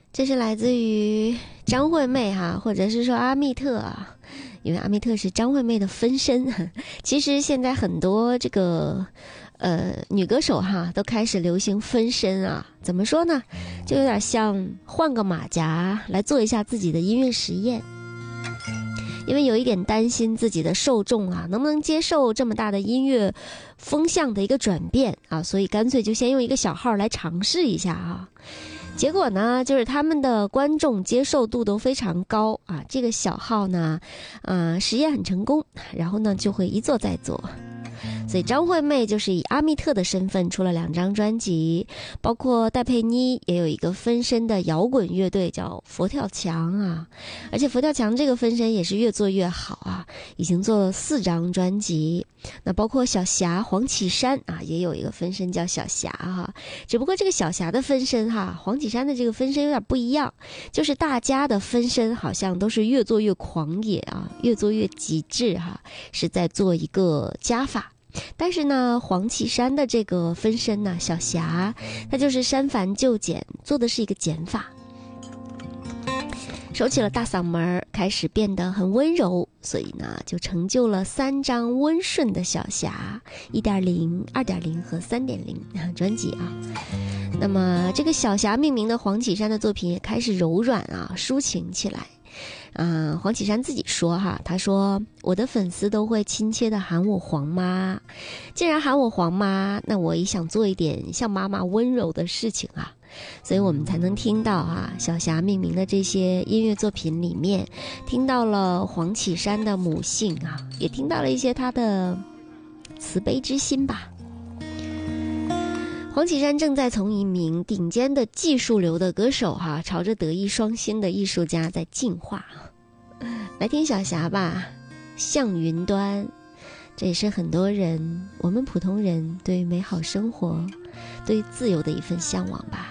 这是来自于张惠妹哈，或者是说阿密特啊，因为阿密特是张惠妹的分身。其实现在很多这个女歌手哈都开始流行分身啊，怎么说呢？就有点像换个马甲来做一下自己的音乐实验。因为有一点担心自己的受众啊能不能接受这么大的音乐风向的一个转变啊，所以干脆就先用一个小号来尝试一下啊。结果呢，就是他们的观众接受度都非常高啊，这个小号呢，实验很成功，然后呢就会一做再做。所以张惠妹就是以阿密特的身份出了2张专辑，包括戴佩妮也有一个分身的摇滚乐队叫佛跳墙啊，而且佛跳墙这个分身也是越做越好啊，已经做了4张专辑。那包括小霞黄绮珊啊，也有一个分身叫小霞哈，只不过这个小霞的分身哈，黄绮珊的这个分身有点不一样，就是大家的分身好像都是越做越狂野啊，越做越极致哈，是在做一个加法。但是呢，黄绮珊的这个分身呢，小霞，她就是删繁就简，做的是一个减法，收起了大嗓门，开始变得很温柔，所以呢，就成就了3张温顺的小霞 1.0、2.0 和 3.0 专辑啊。那么这个小霞命名的黄绮珊的作品也开始柔软啊，抒情起来。黄绮珊自己说哈，她说我的粉丝都会亲切的喊我黄妈，既然喊我黄妈，那我也想做一点像妈妈温柔的事情啊，所以我们才能听到小霞命名的这些音乐作品里面，听到了黄绮珊的母性啊，也听到了一些她的慈悲之心吧。黄绮珊正在从一名顶尖的技术流的歌手朝着德艺双馨的艺术家在进化。来听小霞吧，向云端，这也是很多人，我们普通人对于美好生活，对于自由的一份向往吧。